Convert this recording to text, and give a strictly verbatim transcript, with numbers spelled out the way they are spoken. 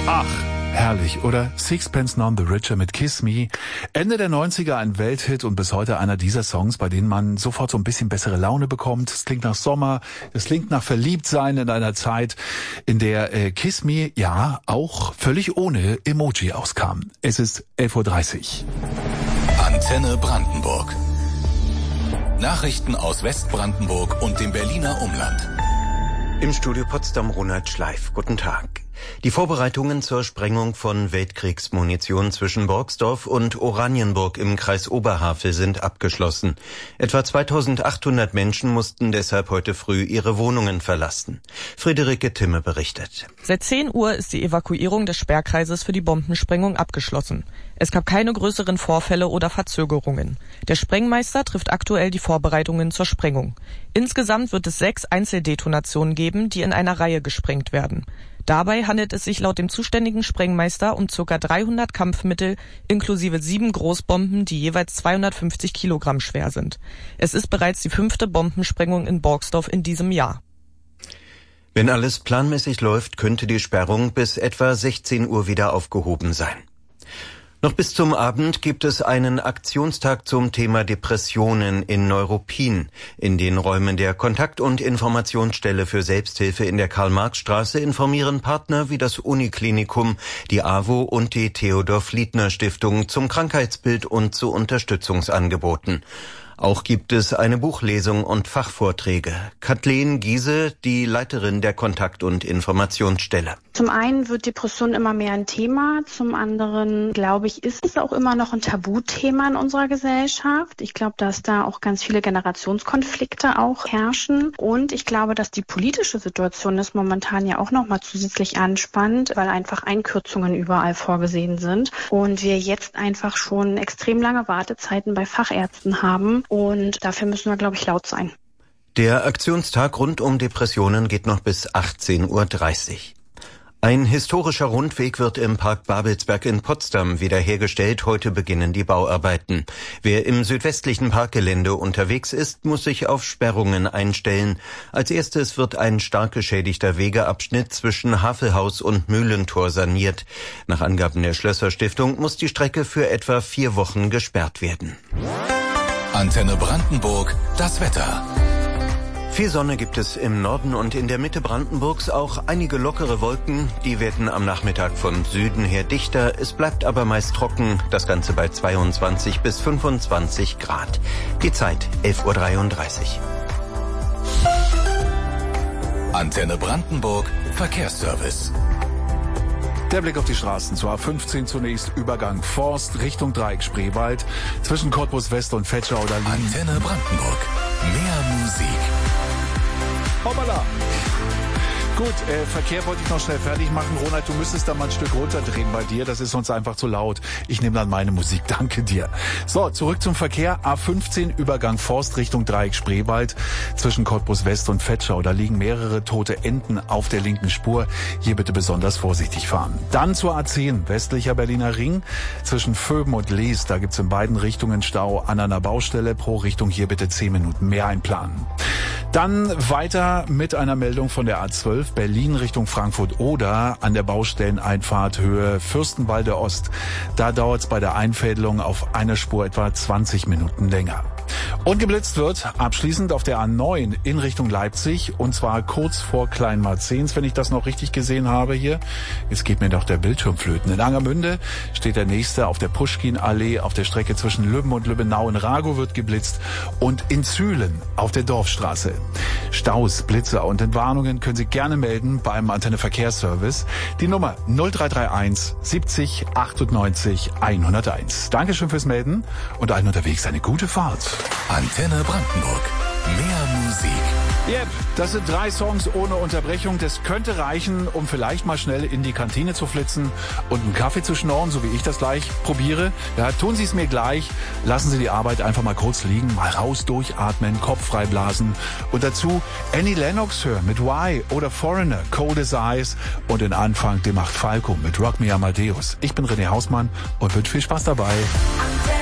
Ach, herrlich, oder? Sixpence None the Richer mit Kiss Me. Ende der neunziger ein Welthit und bis heute einer dieser Songs, bei denen man sofort so ein bisschen bessere Laune bekommt. Es klingt nach Sommer, es klingt nach Verliebtsein in einer Zeit, in der äh, Kiss Me, ja, auch völlig ohne Emoji auskam. Es ist elf Uhr dreißig. Antenne Brandenburg. Nachrichten aus Westbrandenburg und dem Berliner Umland. Im Studio Potsdam Ronald Schleif. Guten Tag. Die Vorbereitungen zur Sprengung von Weltkriegsmunition zwischen Borgsdorf und Oranienburg im Kreis Oberhavel sind abgeschlossen. Etwa zweitausendachthundert Menschen mussten deshalb heute früh ihre Wohnungen verlassen. Friederike Timme berichtet. Seit zehn Uhr ist die Evakuierung des Sperrkreises für die Bombensprengung abgeschlossen. Es gab keine größeren Vorfälle oder Verzögerungen. Der Sprengmeister trifft aktuell die Vorbereitungen zur Sprengung. Insgesamt wird es sechs Einzeldetonationen geben, die in einer Reihe gesprengt werden. Dabei handelt es sich laut dem zuständigen Sprengmeister um ca. dreihundert Kampfmittel inklusive sieben Großbomben, die jeweils zweihundertfünfzig Kilogramm schwer sind. Es ist bereits die fünfte Bombensprengung in Borgsdorf in diesem Jahr. Wenn alles planmäßig läuft, könnte die Sperrung bis etwa sechzehn Uhr wieder aufgehoben sein. Noch bis zum Abend gibt es einen Aktionstag zum Thema Depressionen in Neuruppin. In den Räumen der Kontakt- und Informationsstelle für Selbsthilfe in der Karl-Marx-Straße informieren Partner wie das Uniklinikum, die AWO und die Theodor-Fliedner-Stiftung zum Krankheitsbild und zu Unterstützungsangeboten. Auch gibt es eine Buchlesung und Fachvorträge. Kathleen Giese, die Leiterin der Kontakt- und Informationsstelle. Zum einen wird Depression immer mehr ein Thema, zum anderen, glaube ich, ist es auch immer noch ein Tabuthema in unserer Gesellschaft. Ich glaube, dass da auch ganz viele Generationskonflikte auch herrschen und ich glaube, dass die politische Situation ist momentan ja auch nochmal zusätzlich anspannend, weil einfach Einkürzungen überall vorgesehen sind und wir jetzt einfach schon extrem lange Wartezeiten bei Fachärzten haben und dafür müssen wir, glaube ich, laut sein. Der Aktionstag rund um Depressionen geht noch bis achtzehn Uhr dreißig. Ein historischer Rundweg wird im Park Babelsberg in Potsdam wiederhergestellt. Heute beginnen die Bauarbeiten. Wer im südwestlichen Parkgelände unterwegs ist, muss sich auf Sperrungen einstellen. Als erstes wird ein stark geschädigter Wegeabschnitt zwischen Havelhaus und Mühlentor saniert. Nach Angaben der Schlösser-Stiftung muss die Strecke für etwa vier Wochen gesperrt werden. Antenne Brandenburg, das Wetter. Viel Sonne gibt es im Norden und in der Mitte Brandenburgs, auch einige lockere Wolken. Die werden am Nachmittag von Süden her dichter. Es bleibt aber meist trocken, das Ganze bei zweiundzwanzig bis fünfundzwanzig Grad. Die Zeit elf Uhr dreiunddreißig. Antenne Brandenburg, Verkehrsservice. Der Blick auf die Straßen. Zur A fünfzehn zunächst Übergang Forst Richtung Dreieck Spreewald. Zwischen Cottbus West und Vetschau oder Lien. Antenne Brandenburg. Mehr Musik. Hoppala. Gut, äh, Verkehr wollte ich noch schnell fertig machen. Ronald, du müsstest da mal ein Stück runterdrehen bei dir. Das ist sonst einfach zu laut. Ich nehme dann meine Musik. Danke dir. So, zurück zum Verkehr. A fünfzehn Übergang Forst Richtung Dreieck Spreewald. Zwischen Cottbus West und Vetschau. Da liegen mehrere tote Enten auf der linken Spur. Hier bitte besonders vorsichtig fahren. Dann zur A zehn, westlicher Berliner Ring. Zwischen Vöben und Lees. Da gibt's in beiden Richtungen Stau an einer Baustelle. Pro Richtung hier bitte zehn Minuten mehr einplanen. Dann weiter mit einer Meldung von der A zwölf, Berlin Richtung Frankfurt-Oder an der Baustelleneinfahrt Höhe Fürstenwalde Ost. Da dauert es bei der Einfädelung auf einer Spur etwa zwanzig Minuten länger. Und geblitzt wird abschließend auf der A neun in Richtung Leipzig und zwar kurz vor Kleinmarzens, wenn ich das noch richtig gesehen habe hier. Jetzt geht mir doch der Bildschirm flöten. In Angermünde steht der nächste auf der Puschkin-Allee auf der Strecke zwischen Lübben und Lübbenau. In Ragow wird geblitzt und in Zühlen auf der Dorfstraße. Staus, Blitze und Entwarnungen können Sie gerne melden beim Antenne Verkehrsservice. Die Nummer null drei drei eins siebzig achtundneunzig hunderteins. Dankeschön fürs Melden und allen unterwegs eine gute Fahrt. Antenne Brandenburg. Mehr Musik. Yep, das sind drei Songs ohne Unterbrechung. Das könnte reichen, um vielleicht mal schnell in die Kantine zu flitzen und einen Kaffee zu schnorren, so wie ich das gleich probiere. Ja, tun Sie es mir gleich. Lassen Sie die Arbeit einfach mal kurz liegen, mal raus, durchatmen, Kopf frei blasen. Und dazu Annie Lennox hören mit Why oder Foreigner, Cold as Ice und den Anfang, den macht Falco mit Rock Me Amadeus. Ich bin René Hausmann und wünsche viel Spaß dabei.